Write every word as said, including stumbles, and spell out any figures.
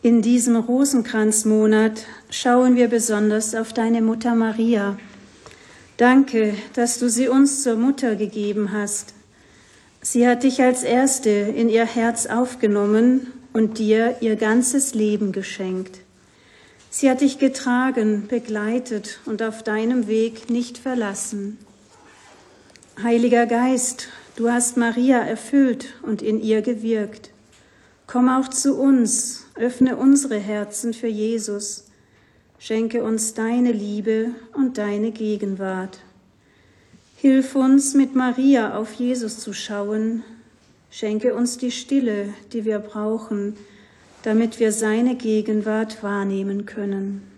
In diesem Rosenkranzmonat schauen wir besonders auf deine Mutter Maria. Danke, dass du sie uns zur Mutter gegeben hast. Sie hat dich als Erste in ihr Herz aufgenommen und dir ihr ganzes Leben geschenkt. Sie hat dich getragen, begleitet und auf deinem Weg nicht verlassen. Heiliger Geist, du hast Maria erfüllt und in ihr gewirkt. Komm auch zu uns, öffne unsere Herzen für Jesus. Schenke uns deine Liebe und deine Gegenwart. Hilf uns, mit Maria auf Jesus zu schauen. Schenke uns die Stille, die wir brauchen, damit wir seine Gegenwart wahrnehmen können.